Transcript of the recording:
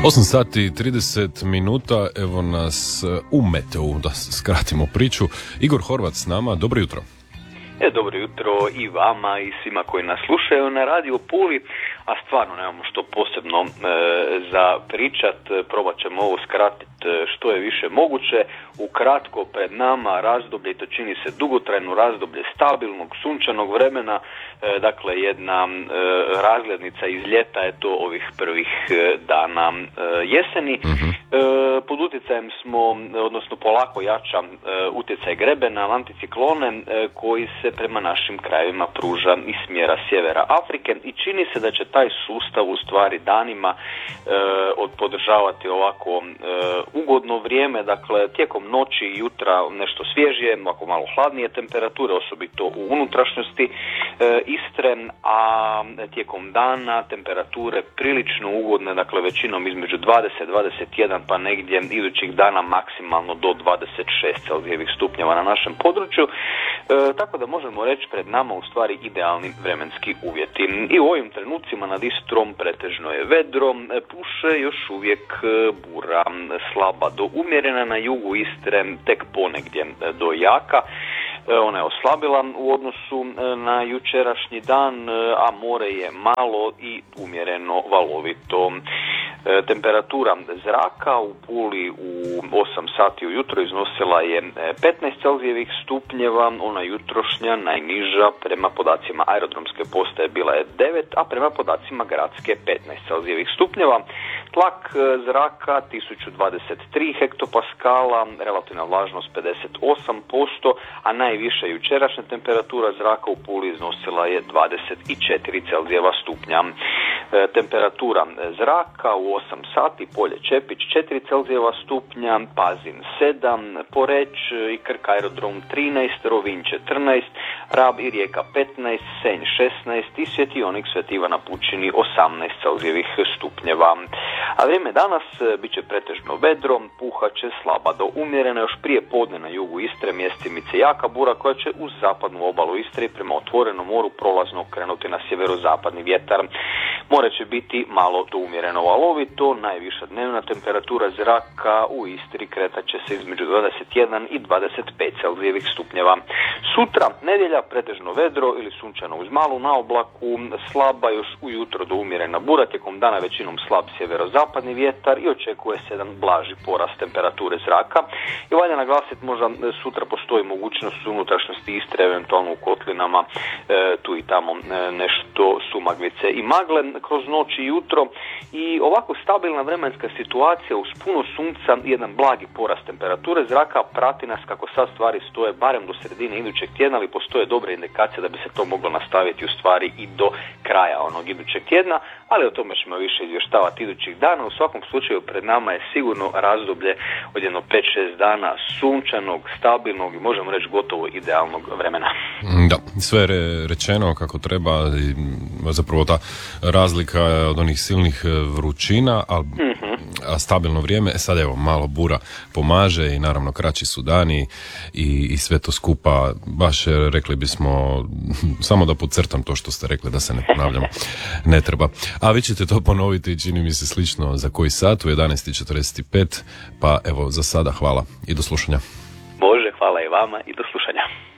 8 sati i 30 minuta, evo nas u Meteu, da skratimo priču. Igor Horvat s nama, dobro jutro. Dobro jutro i vama i svima koji nas slušaju na Radio Puli, a stvarno nemamo što posebno za pričat, probat ćemo ovo skratiti što je više moguće. Ukratko, pred nama razdoblje, i to čini se dugotrajno razdoblje stabilnog, sunčanog vremena, dakle jedna razglednica iz ljeta je to ovih prvih dana jeseni. Pod utjecajem smo, odnosno polako jača utjecaj grebena, anticiklone koji se prema našim krajevima pruža iz smjera sjevera Afrike i čini se da će taj sustav u stvari danima podržavati ovako ugodno vrijeme, dakle tijekom noći i jutra nešto svježije, ovako malo hladnije temperature, osobito u unutrašnjosti Istre, a tijekom dana temperature prilično ugodne, dakle većinom između 20-21 pa negdje idućih dana maksimalno do 26 Celzijevih stupnjeva na našem području, tako da možemo reći pred nama u stvari idealni vremenski uvjeti. I u ovim trenucima nad Istrom pretežno je vedro, puše još uvijek bura, slaba do umjerena, na jugu Istre tek ponegdje do jaka. Ona je oslabila u odnosu na jučerašnji dan, a more je malo i umjereno valovito. Temperatura zraka u Puli u 8 sati ujutro iznosila je 15 Celzijevih stupnjeva, ona jutrošnja najniža prema podacima aerodromske postaje bila je 9, a prema podacima gradske 15 Celzijevih stupnjeva. Tlak zraka 1023 hektopaskala, relativna vlažnost 58%, a najviša jučerašnja temperatura zraka u Puli iznosila je 24 Celzijeva stupnja. Temperatura zraka u 8 sati, Polje Čepić 4 Celzijeva stupnja, Pazin 7, Poreć i Krk aerodrom 13, Rovinj 14, Rab i Rijeka 15, Senj 16 i Svjetionik Sveti Ivan na Pučini 18 Celzijevih stupnjeva. A vrijeme danas bit će pretežno vedro, puhaće slaba do umjerena, još prije podne na jugu Istre mjestimice jaka bura koja će uz zapadnu obalu Istre prema otvorenom moru prolazno krenuti na sjeverozapadni vjetar. More će biti malo do umjereno valovito, najviša dnevna temperatura zraka u Istri kretat će se između 21 i 25 Celzijevih stupnjeva. Sutra, nedjelja, pretežno vedro ili sunčano uz malu naoblaku, slaba još ujutro do umjerena bura, tijekom dana većinom slab sjeverozapadni vjetar i očekuje se jedan blaži porast temperature zraka. I valja naglasiti, možda sutra postoji mogućnost unutrašnjosti Istre, eventualno u kotlinama, tu i tamo nešto sumaglice i magle kroz noć i jutro. I ovako stabilna vremenska situacija uz puno sunca, jedan blagi porast temperature zraka prati nas kako sad stvari stoje barem do sredine idućeg tjedna, ali postoje dobre indikacije da bi se to moglo nastaviti u stvari i do kraja onog idućeg tjedna, ali o tome ćemo više izvještavati idućih dana. U svakom slučaju pred nama je sigurno razdoblje od jedno 5-6 dana sunčanog, stabilnog i možemo reći gotovo idealnog vremena. Da, sve je rečeno kako treba, zapravo ta razlika od onih silnih vrućina, a stabilno vrijeme. Sad evo, malo bura pomaže i naravno kraći su dani i sve to skupa, baš rekli bismo, samo da podcrtam to što ste rekli, da se ne ponavljamo, ne treba. A vi ćete to ponoviti, čini mi se slično za koji sat, u 11:45, pa evo za sada hvala i do slušanja. Bože, hvala i vama i do slušanja.